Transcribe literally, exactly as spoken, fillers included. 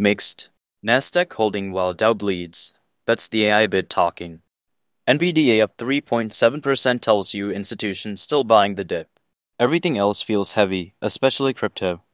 Mixed. Nasdaq holding while Dow bleeds. That's the A I bid talking. N V D A up three point seven percent tells you institutions still buying the dip. Everything else feels heavy, especially crypto.